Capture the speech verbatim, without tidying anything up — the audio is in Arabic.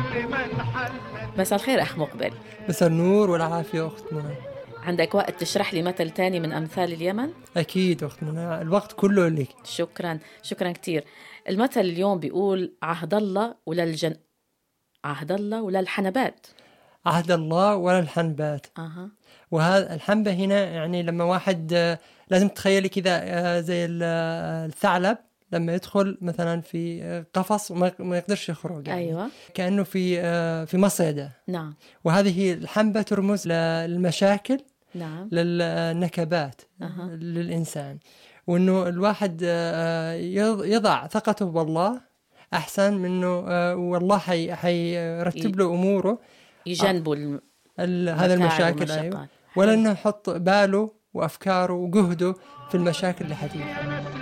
مساء الخير أخ مقبل. مساء النور والعافية أخت منى. عندك وقت تشرح لي مثل تاني من أمثال اليمن؟ أكيد أخت منى، الوقت كله لك. شكرا شكرا كتير. المثل اليوم بيقول عهد الله ولا الجن عهد الله ولا الحنبات. عهد الله ولا الحنبات. أها. وهذا الحنبة هنا يعني لما واحد لازم تخيلي كذا زي الثعلب لما يدخل مثلا في قفص وما يقدرش يخرج يعني. أيوة. كأنه في في مصيدة. نعم. وهذه الحنبة ترمز للمشاكل. نعم. للنكبات. أها. للإنسان، وإنه الواحد يضع ثقته بالله أحسن منه، والله حي حيرتب له أموره، يجنبوا الم... هذا المشاكل. أيوة. ولا إنه يحط باله وأفكاره وجهده في المشاكل اللي حتيجي.